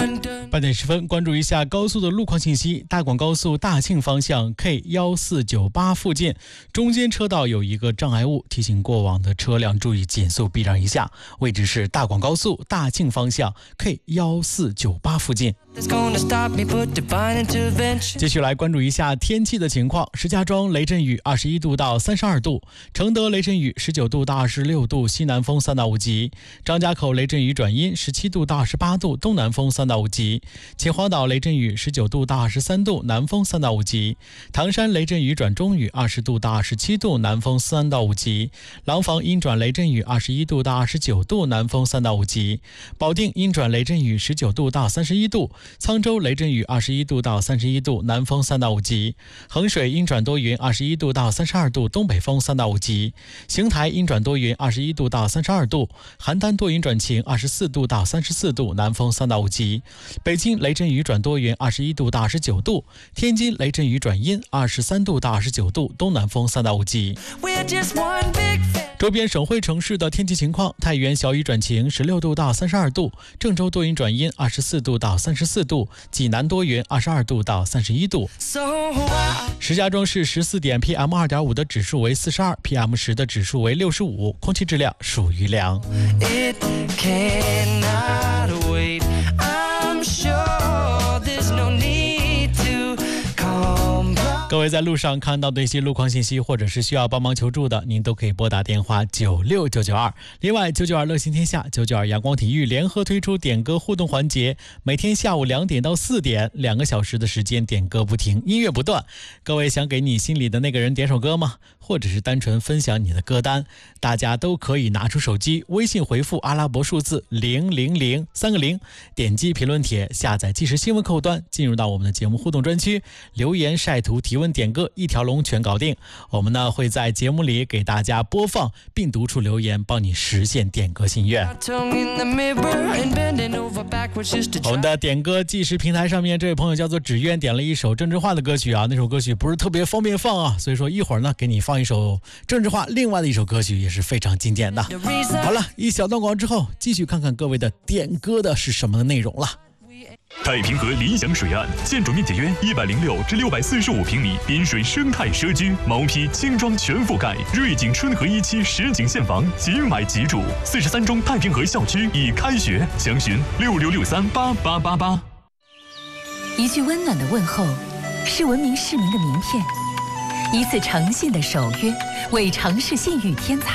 8点10分，关注一下高速的路况信息。大广高速大庆方向 K1498附近，中间车道有一个障碍物，提醒过往的车辆注意减速避让一下。位置是大广高速大庆方向 K1498附近。继续来关注一下天气的情况。石家庄雷阵雨21度到32度，承德雷阵雨19度到26度，西南风3到5级；张家口雷阵雨转阴17度到28度，东南风3到5级；秦皇岛雷阵雨19度到23度，南风3到5级；唐山雷阵雨转中雨20度到27度，南风3到5级；廊坊阴转雷阵雨21度到29度，南风3到5级；保定阴转雷阵雨19度到31度，沧州雷阵雨21度到31度，南风3到5级；衡水阴转多云21度到32度，东北风3到5级；邢台阴转多云21度到32度，邯郸多云转晴24度到34度，南风3到5级；北京雷阵雨转多云21度到29度，天津雷阵雨转阴23度到29度，东南风3到5级。周边省会城市的天气情况：太原小雨转晴16度到32度，郑州多云转阴24度到34度，济南多云22度到31度。石家庄市14点 PM2.5 的指数为42， PM10 的指数为65，空气质量属于良。各位在路上看到的一些路况信息，或者是需要帮忙求助的，您都可以拨打电话96992。另外，992乐行天下、992阳光体育联合推出点歌互动环节，每天下午2点到4点，2个小时的时间，点歌不停，音乐不断。各位想给你心里的那个人点首歌吗？或者是单纯分享你的歌单？大家都可以拿出手机，微信回复阿拉伯数字000 3个0，点击评论帖，下载即时新闻客户端，进入到我们的节目互动专区，留言晒图提问点歌，一条龙全搞定。我们呢会在节目里给大家播放并读出留言，帮你实现点歌心愿。我们的点歌即时平台上面，这位朋友叫做只愿点了一首郑智化的歌曲啊，那首歌曲不是特别方便放啊，所以说一会儿呢给你放一首郑智化另外的一首歌曲，也是非常经典的。好了，一小段广告之后，继续看看各位的点歌的是什么的内容了。 太平河理想水岸，建筑面积约106至645平米，滨水生态社区，毛坯轻装全覆盖，瑞景春和1期实景现房，即买即住。43中太平河校区已开学，详询66638888。 一句温暖的问候，是闻名市民的名片；一次诚信的守约，为城市信誉添彩。